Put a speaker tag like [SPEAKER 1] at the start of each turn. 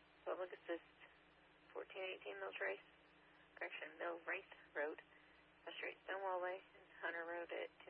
[SPEAKER 1] Public Assist, 1418 Mill Trace, correction, Mill Race Road, West Street, Stonewall Way, and Hunter Road at